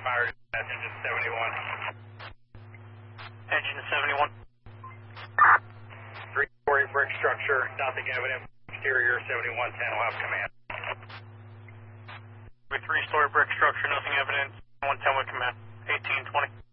Myers, engine 71. Engine 71. Three-story brick structure, nothing evident. Exterior 7110 will have command. Three-story brick structure, nothing evident. 110 with command. 1820.